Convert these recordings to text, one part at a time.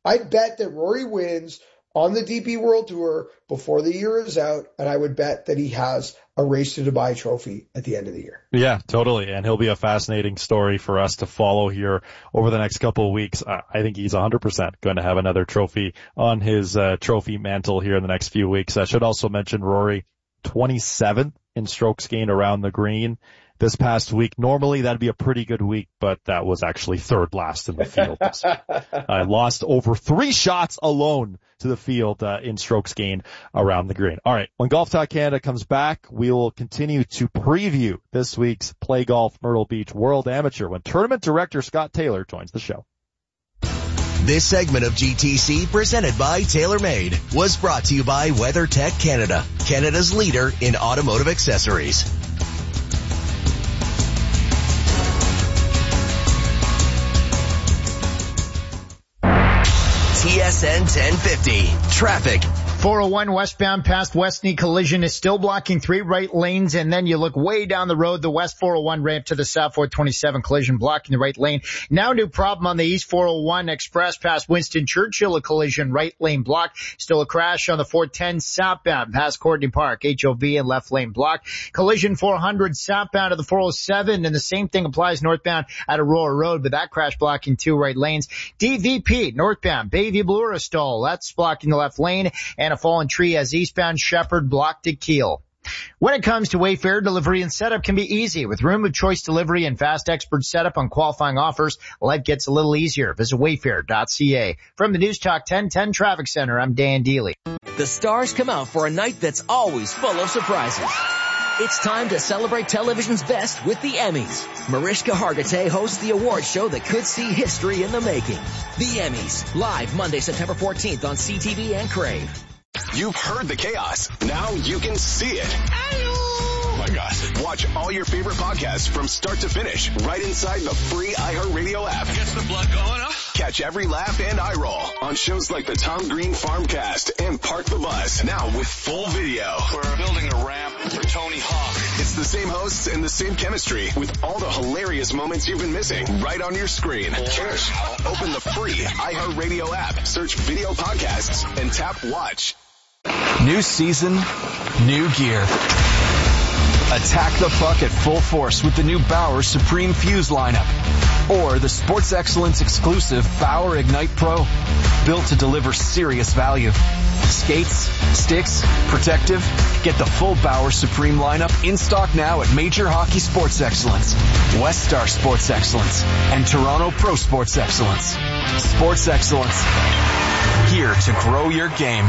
I'd bet that Rory wins on the DP World Tour before the year is out, and I would bet that he has a Race to Dubai trophy at the end of the year. Yeah, totally. And he'll be a fascinating story for us to follow here over the next couple of weeks. I think he's 100% going to have another trophy on his trophy mantle here in the next few weeks. I should also mention Rory, 27th in strokes gained around the green this past week. Normally that'd be a pretty good week, but that was actually third last in the field. I lost over 3 shots alone to the field in strokes gained around the green. All right, when Golf Talk Canada comes back, we will continue to preview this week's Play Golf Myrtle Beach World Amateur when tournament director Scott Taylor joins the show. This segment of GTC, presented by TaylorMade, was brought to you by WeatherTech Canada, Canada's leader in automotive accessories. TSN 1050. Traffic. 401 westbound past Westney collision is still blocking 3 right lanes, and then you look way down the road, the West 401 ramp to the South 427 collision blocking the right lane. Now new problem on the East 401 express past Winston Churchill, a collision right lane block. Still a crash on the 410 southbound past Courtney Park, HOV and left lane block. Collision 400 southbound to the 407, and the same thing applies northbound at Aurora Road, but that crash blocking 2 right lanes. DVP northbound Bayview Bloor stall, that's blocking the left lane, and a fallen tree as eastbound Shepherd blocked at Kiel. When it comes to Wayfair, delivery and setup can be easy. With room of choice delivery and fast expert setup on qualifying offers, life gets a little easier. Visit wayfair.ca. From the News Talk 1010 Traffic Center, I'm Dan Deely. The stars come out for a night that's always full of surprises. It's time to celebrate television's best with the Emmys. Mariska Hargitay hosts the award show that could see history in the making. The Emmys, live Monday, September 14th on CTV and Crave. You've heard the chaos. Now you can see it. Oh my gosh. Watch all your favorite podcasts from start to finish right inside the free iHeartRadio app. Gets the blood going up. Catch every laugh and eye roll on shows like the Tom Green Farmcast and Park the Bus. Now with full video. We're building a ramp for Tony Hawk. It's the same hosts and the same chemistry with all the hilarious moments you've been missing right on your screen. Cheers. Open the free iHeartRadio app, search video podcasts, and tap watch. New season, new gear. Attack the puck at full force with the new Bauer Supreme Fuse lineup. Or the Sports Excellence exclusive Bauer Ignite Pro. Built to deliver serious value. Skates, sticks, protective. Get the full Bauer Supreme lineup in stock now at Major Hockey Sports Excellence, West Star Sports Excellence, and Toronto Pro Sports Excellence. Sports Excellence. Here to grow your game.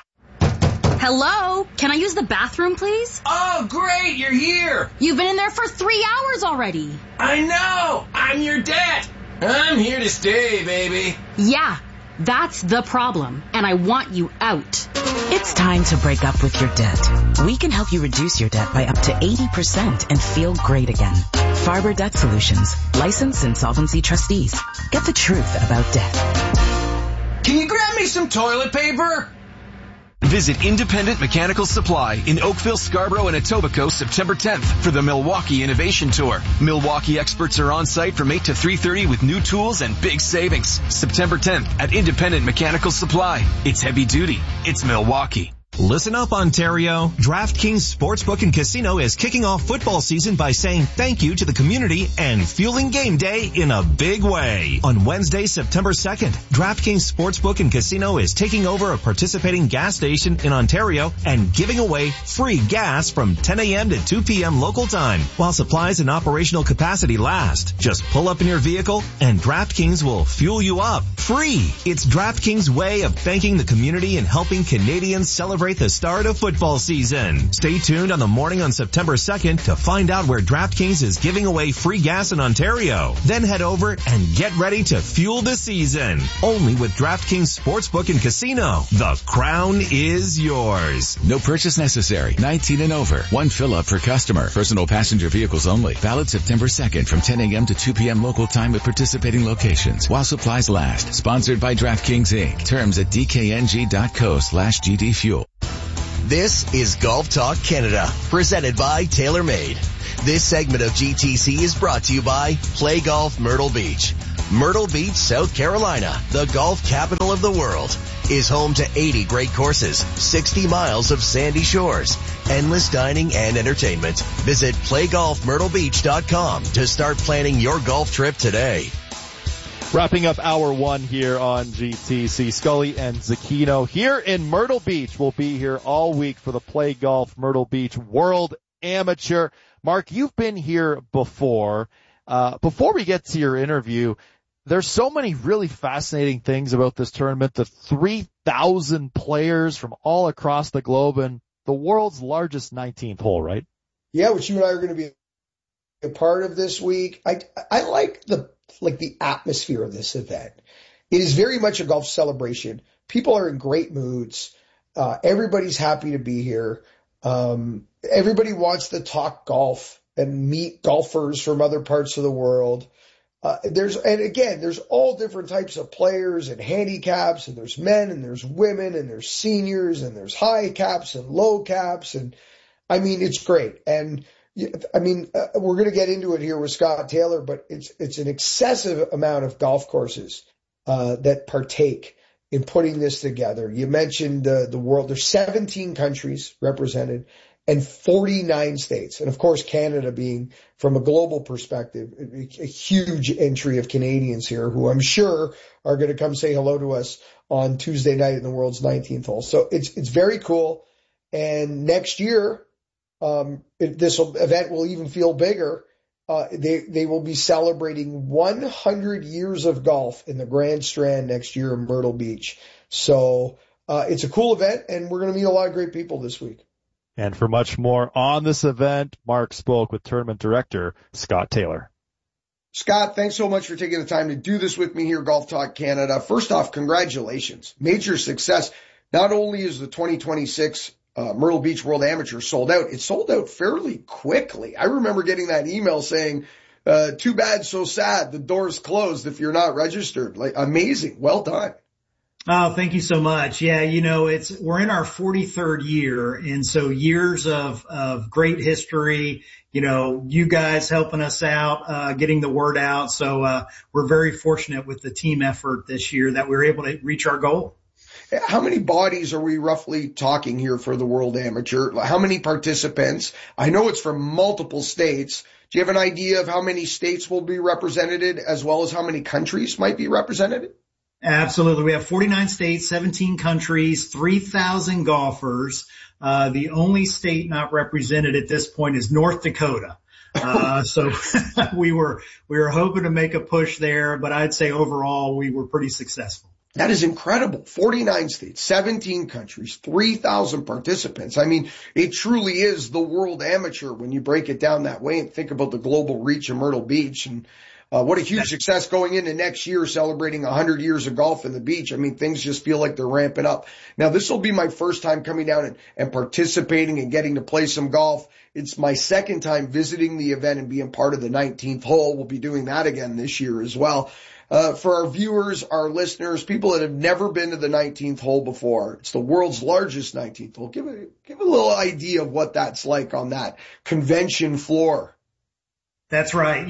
Hello? Can I use the bathroom, please? Oh, great, you're here. You've been in there for 3 hours already. I know. I'm your dad. I'm here to stay, baby. Yeah, that's the problem, and I want you out. It's time to break up with your debt. We can help you reduce your debt by up to 80% and feel great again. Farber Debt Solutions, licensed insolvency trustees. Get the truth about debt. Can you grab me some toilet paper? Visit Independent Mechanical Supply in Oakville, Scarborough, and Etobicoke September 10th for the Milwaukee Innovation Tour. Milwaukee experts are on site from 8 to 3:30 with new tools and big savings. September 10th at Independent Mechanical Supply. It's heavy duty. It's Milwaukee. Listen up, Ontario. DraftKings Sportsbook and Casino is kicking off football season by saying thank you to the community and fueling game day in a big way. On Wednesday, September 2nd, DraftKings Sportsbook and Casino is taking over a participating gas station in Ontario and giving away free gas from 10 a.m. to 2 p.m. local time while supplies and operational capacity last. Just pull up in your vehicle and DraftKings will fuel you up free. It's DraftKings' way of thanking the community and helping Canadians celebrate the start of football season. Stay tuned on the morning on September 2nd to find out where DraftKings is giving away free gas in Ontario. Then head over and get ready to fuel the season. Only with DraftKings Sportsbook and Casino. The crown is yours. No purchase necessary. 19 and over. One fill-up per customer. Personal passenger vehicles only. Valid September 2nd from 10 a.m. to 2 p.m. local time at participating locations while supplies last. Sponsored by DraftKings Inc. Terms at dkng.co/GDfuel. This is Golf Talk Canada, presented by TaylorMade. This segment of GTC is brought to you by Play Golf Myrtle Beach. Myrtle Beach, South Carolina, the golf capital of the world, is home to 80 great courses, 60 miles of sandy shores, endless dining and entertainment. Visit playgolfmyrtlebeach.com to start planning your golf trip today. Wrapping up hour one here on GTC, Scully and Zucchino here in Myrtle Beach. We'll be here all week for the Play Golf Myrtle Beach World Amateur. Mark, you've been here before. Before we get to your interview, there's so many really fascinating things about this tournament. The 3,000 players from all across the globe and the world's largest 19th hole, right? Yeah, which you and I are going to be a part of this week. I like the atmosphere of this event. It is very much a golf celebration. People are in great moods. Everybody's happy to be here. Everybody wants to talk golf and meet golfers from other parts of the world. There's all different types of players and handicaps, and there's men and there's women and there's seniors and there's high caps and low caps. And I mean, it's great. And we're going to get into it here with Scott Taylor, but it's an excessive amount of golf courses, that partake in putting this together. You mentioned the world. There's 17 countries represented and 49 states. And of course, Canada being, from a global perspective, a huge entry of Canadians here who I'm sure are going to come say hello to us on Tuesday night in the world's 19th hole. So it's very cool. And next year, this event will even feel bigger. They will be celebrating 100 years of golf in the Grand Strand next year in Myrtle Beach. So it's a cool event, and we're going to meet a lot of great people this week. And for much more on this event, Mark spoke with tournament director Scott Taylor. Scott, thanks so much for taking the time to do this with me here, Golf Talk Canada. First off, congratulations. Major success. Not only is the 2026 Myrtle Beach World Amateur sold out, it sold out fairly quickly. I remember getting that email saying, too bad, so sad, the door's closed if you're not registered. Like, amazing. Well done. Oh, thank you so much. Yeah, we're in our 43rd year, and so years of great history, you guys helping us out, getting the word out. So, we're very fortunate with the team effort this year that we were able to reach our goal. How many bodies are we roughly talking here for the World Amateur? How many participants? I know it's from multiple states. Do you have an idea of how many states will be represented as well as how many countries might be represented? Absolutely. We have 49 states, 17 countries, 3,000 golfers. The only state not represented at this point is North Dakota. So we were hoping to make a push there, but I'd say overall we were pretty successful. That is incredible. 49 states, 17 countries, 3,000 participants. I mean, it truly is the World Amateur when you break it down that way and think about the global reach of Myrtle Beach. And what a huge success going into next year, celebrating 100 years of golf in the beach. I mean, things just feel like they're ramping up. Now, this will be my first time coming down and participating and getting to play some golf. It's my second time visiting the event and being part of the 19th hole. We'll be doing that again this year as well. For our viewers, our listeners, people that have never been to the 19th hole before, it's the world's largest 19th hole. Give a little idea of what that's like on that convention floor. That's right.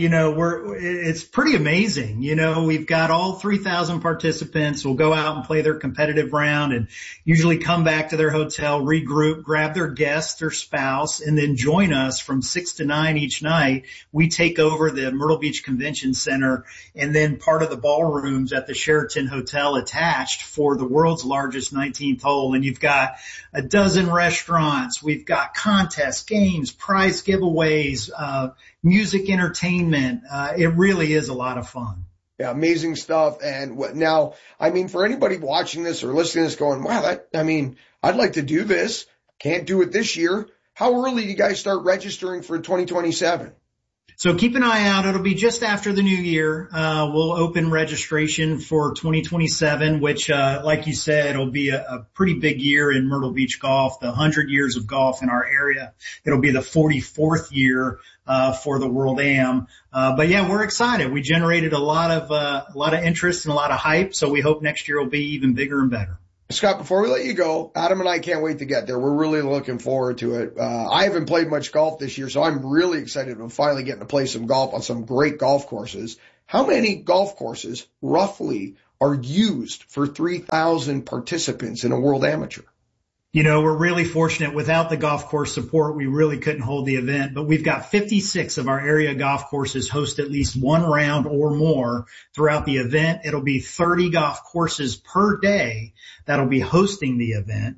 It's pretty amazing. We've got all 3,000 participants will go out and play their competitive round and usually come back to their hotel, regroup, grab their guest, their spouse, and then join us from 6 to 9 each night. We take over the Myrtle Beach Convention Center and then part of the ballrooms at the Sheraton Hotel attached for the world's largest 19th hole. And you've got a dozen restaurants. We've got contests, games, prize giveaways, music entertainment. It really is a lot of fun. Yeah, amazing stuff. And now, for anybody watching this or listening to this going, wow, I'd like to do this. Can't do it this year. How early do you guys start registering for 2027? So keep an eye out. It'll be just after the new year. We'll open registration for 2027, which, like you said, it'll be a pretty big year in Myrtle Beach golf, the 100 years of golf in our area. It'll be the 44th year, for the World Am. But yeah, we're excited. We generated a lot of interest and a lot of hype. So we hope next year will be even bigger and better. Scott, before we let you go, Adam and I can't wait to get there. We're really looking forward to it. I haven't played much golf this year, so I'm really excited about finally getting to play some golf on some great golf courses. How many golf courses roughly are used for 3,000 participants in a World Amateur? You know, we're really fortunate. Without the golf course support, we really couldn't hold the event, but we've got 56 of our area golf courses host at least one round or more throughout the event. It'll be 30 golf courses per day that'll be hosting the event.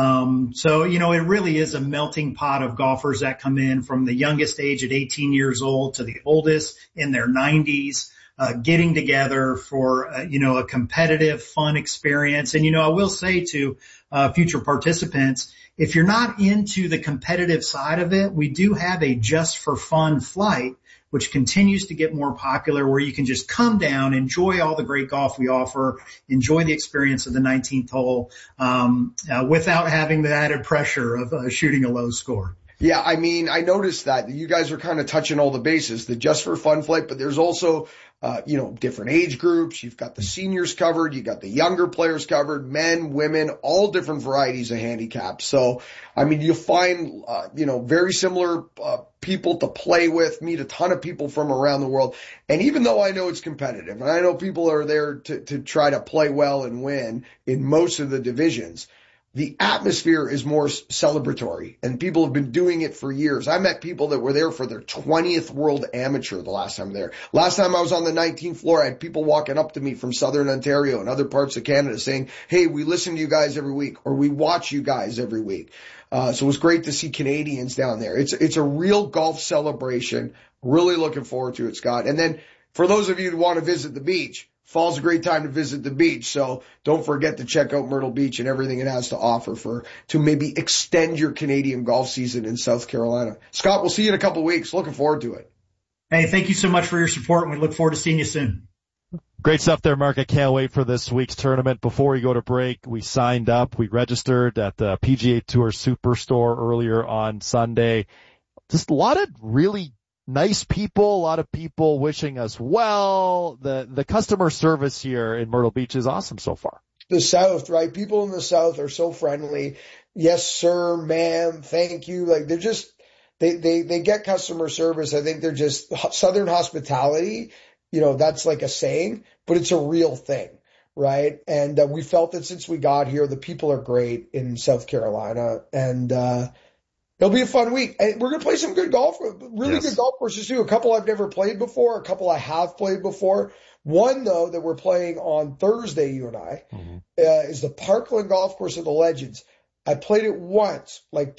So, you know, it really is a melting pot of golfers that come in from the youngest age at 18 years old to the oldest in their 90s. Getting together for, a competitive, fun experience. And, I will say to future participants, if you're not into the competitive side of it, we do have a just for fun flight, which continues to get more popular, where you can just come down, enjoy all the great golf we offer, enjoy the experience of the 19th hole, without having the added pressure of shooting a low score. Yeah, I mean, I noticed that you guys are kind of touching all the bases, the just for fun flight, but there's also, different age groups. You've got the seniors covered. You got the younger players covered, men, women, all different varieties of handicaps. So, I mean, you'll find, very similar, people to play with, meet a ton of people from around the world. And even though I know it's competitive and I know people are there to try to play well and win in most of the divisions, the atmosphere is more celebratory, and people have been doing it for years. I met people that were there for their 20th World Amateur the last time there. Last time I was on the 19th floor, I had people walking up to me from Southern Ontario and other parts of Canada saying, hey, we listen to you guys every week, or we watch you guys every week. So it was great to see Canadians down there. It's a real golf celebration. Really looking forward to it, Scott. And then for those of you who want to visit the beach, fall's a great time to visit the beach, so don't forget to check out Myrtle Beach and everything it has to offer to maybe extend your Canadian golf season in South Carolina. Scott, we'll see you in a couple of weeks. Looking forward to it. Hey, thank you so much for your support, and we look forward to seeing you soon. Great stuff there, Mark. I can't wait for this week's tournament. Before we go to break, we signed up. We registered at the PGA Tour Superstore earlier on Sunday. Just a lot of really nice people, a lot of people wishing us well. The customer service here in Myrtle Beach is awesome so far. The South, right? People in the South are so friendly. Yes, sir, ma'am, thank you. Like they're just, they get customer service. I think they're just Southern hospitality. That's like a saying, but it's a real thing, right? And we felt that since we got here, the people are great in South Carolina, and it'll be a fun week. And we're going to play some good golf, really good golf courses too. A couple I've never played before, a couple I have played before. One, though, that we're playing on Thursday, you and I, is the Parkland Golf Course of the Legends. I played it once, like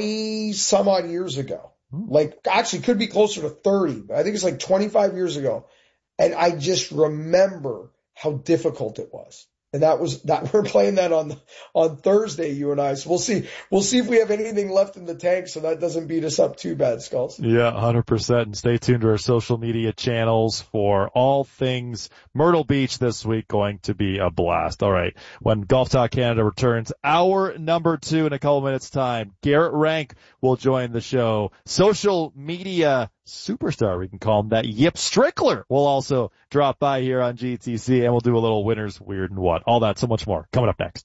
20 some odd years ago. Like, actually could be closer to 30, but I think it's like 25 years ago. And I just remember how difficult it was. And we're playing that on Thursday, you and I. So we'll see if we have anything left in the tank so that doesn't beat us up too bad, Skulls. Yeah, 100%. And stay tuned to our social media channels for all things Myrtle Beach this week. Going to be a blast. All right. When Golf Talk Canada returns, hour number 2 in a couple minutes time, Garrett Rank will join the show. Social media superstar, we can call him that. Yip Strickler will also drop by here on GTC, and we'll do a little winners, weird, and what. All that, so much more coming up next.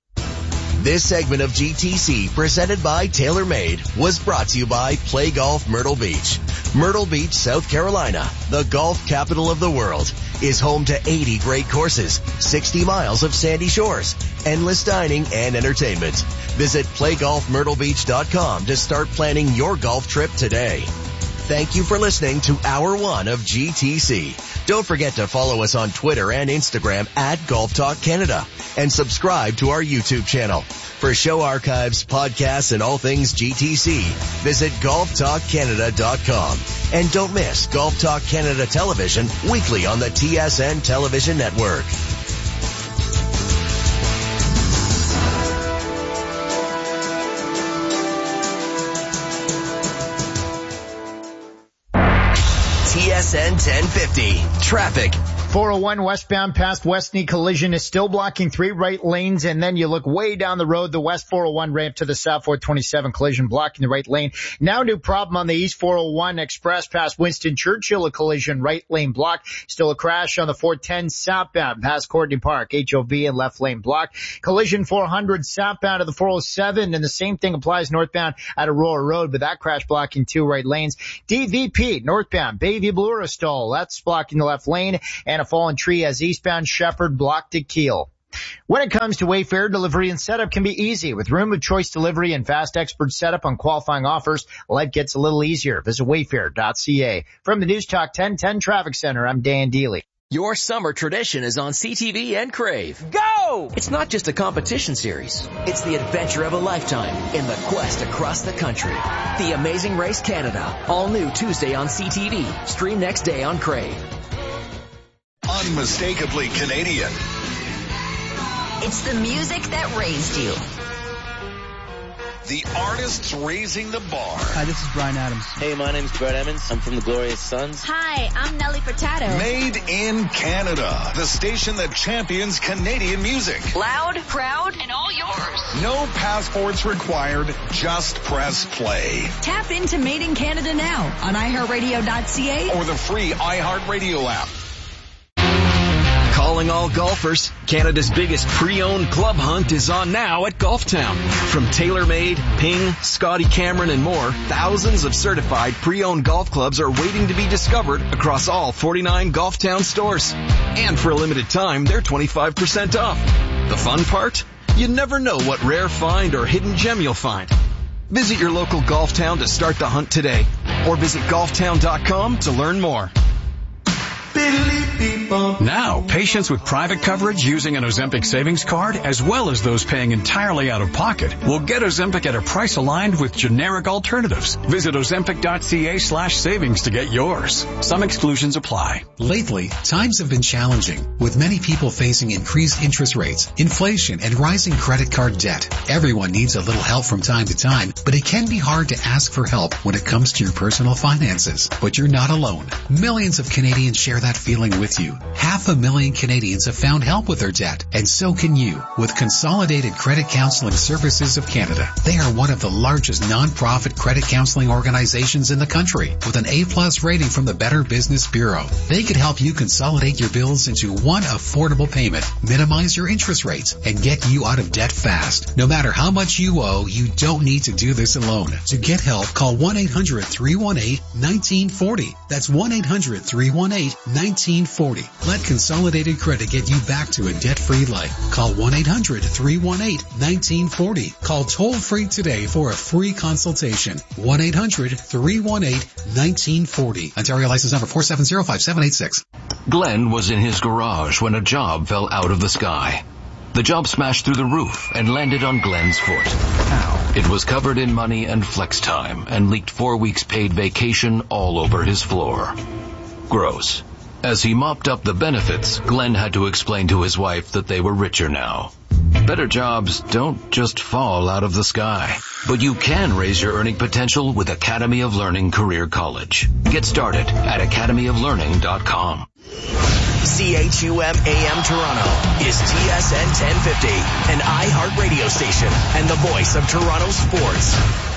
This segment of GTC, presented by TaylorMade, was brought to you by Play Golf Myrtle Beach. Myrtle Beach, South Carolina, the golf capital of the world, is home to 80 great courses, 60 miles of sandy shores, endless dining and entertainment. Visit playgolfmyrtlebeach.com to start planning your golf trip today. Thank you for listening to Hour 1 of GTC. Don't forget to follow us on Twitter and Instagram at Golf Talk Canada and subscribe to our YouTube channel. For show archives, podcasts, and all things GTC, visit golftalkcanada.com. And don't miss Golf Talk Canada Television weekly on the TSN Television Network. TSN 1050. Traffic. 401 westbound past Westney collision is still blocking 3 right lanes, and then you look way down the road, the West 401 ramp to the South 427 collision blocking the right lane. Now new problem on the East 401 express past Winston Churchill, a collision right lane block. Still a crash on the 410 southbound past Courtney Park, HOV and left lane block. Collision 400 southbound to the 407, and the same thing applies northbound at Aurora Road, but that crash blocking 2 right lanes. DVP northbound Bayview Blue stall, that's blocking the left lane, and a fallen tree as eastbound Shepherd blocked at Kiel. When it comes to Wayfair, delivery and setup can be easy. With room of choice delivery and fast expert setup on qualifying offers, life gets a little easier. Visit wayfair.ca. From the News Talk 1010 Traffic Center, I'm Dan Dealey. Your summer tradition is on CTV and Crave. Go! It's not just a competition series. It's the adventure of a lifetime in the quest across the country. The Amazing Race Canada. All new Tuesday on CTV. Stream next day on Crave. Unmistakably Canadian. It's the music that raised you. The artists raising the bar. Hi, this is Bryan Adams. Hey, my name's Brett Emmons. I'm from the Glorious Sons. Hi, I'm Nelly Furtado. Made in Canada. The station that champions Canadian music. Loud, proud, and all yours. No passports required. Just press play. Tap into Made in Canada now on iHeartRadio.ca or the free iHeartRadio app. Calling all golfers, Canada's biggest pre-owned club hunt is on now at Golftown. From TaylorMade, Ping, Scotty Cameron, and more, thousands of certified pre-owned golf clubs are waiting to be discovered across all 49 Golftown stores. And for a limited time, they're 25% off. The fun part? You never know what rare find or hidden gem you'll find. Visit your local Golftown to start the hunt today, or visit golftown.com to learn more. Now, patients with private coverage using an Ozempic savings card, as well as those paying entirely out of pocket, will get Ozempic at a price aligned with generic alternatives. Visit Ozempic.ca/savings to get yours. Some exclusions apply. Lately, times have been challenging, with many people facing increased interest rates, inflation, and rising credit card debt. Everyone needs a little help from time to time, but it can be hard to ask for help when it comes to your personal finances. But you're not alone. Millions of Canadians share that feeling with you. 500,000 Canadians have found help with their debt, and so can you with Consolidated Credit Counseling Services of Canada. They are one of the largest non-profit credit counseling organizations in the country with an A+ rating from the Better Business Bureau. They could help you consolidate your bills into one affordable payment, minimize your interest rates, and get you out of debt fast. No matter how much you owe, you don't need to do this alone. To get help, call 1-800-318-1940. That's 1-800-318-1940. Let Consolidated Credit get you back to a debt-free life. Call 1-800-318-1940. Call toll-free today for a free consultation. 1-800-318-1940. Ontario license number 4705786. Glenn was in his garage when a job fell out of the sky. The job smashed through the roof and landed on Glenn's foot. Ow. It was covered in money and flex time and leaked 4 weeks paid vacation all over his floor. Gross. As he mopped up the benefits, Glenn had to explain to his wife that they were richer now. Better jobs don't just fall out of the sky, but you can raise your earning potential with Academy of Learning Career College. Get started at academyoflearning.com. CHUM AM Toronto is TSN 1050, an iHeart radio station and the voice of Toronto sports.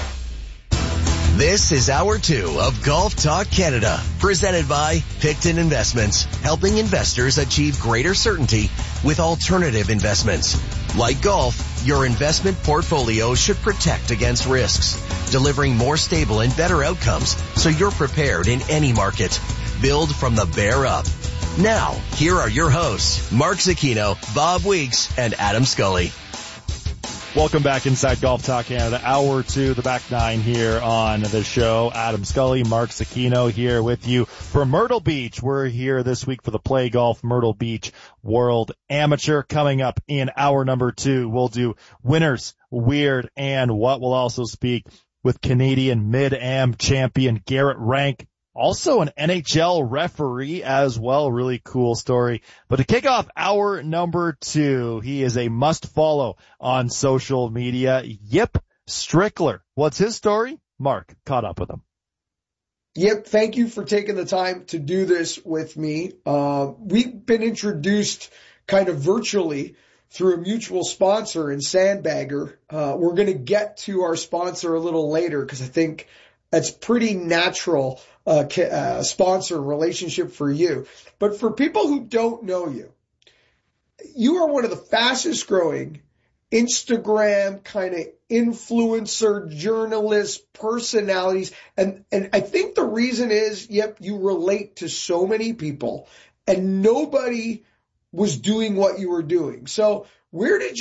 This is Hour 2 of Golf Talk Canada, presented by Picton Investments, helping investors achieve greater certainty with alternative investments. Like golf, your investment portfolio should protect against risks, delivering more stable and better outcomes so you're prepared in any market. Build from the bear up. Now, here are your hosts, Mark Zecchino, Bob Weeks, and Adam Scully. Welcome back inside Golf Talk Canada. Hour 2, the back nine here on the show. Adam Scully, Mark Zecchino here with you for Myrtle Beach. We're here this week for the Play Golf Myrtle Beach World Amateur. Coming up in hour number 2, we'll do winners, weird, and what. We'll also speak with Canadian Mid-Am champion Garrett Rank. Also an NHL referee as well. Really cool story. But to kick off hour number 2, he is a must follow on social media. Yip Strickler. What's his story? Mark caught up with him. Yep, thank you for taking the time to do this with me. We've been introduced kind of virtually through a mutual sponsor in Sandbagger. We're going to get to our sponsor a little later because I think that's pretty natural sponsor relationship for you. But for people who don't know you, you are one of the fastest growing Instagram kind of influencer, journalist personalities. And I think the reason is, yep, you relate to so many people and nobody was doing what you were doing. So where did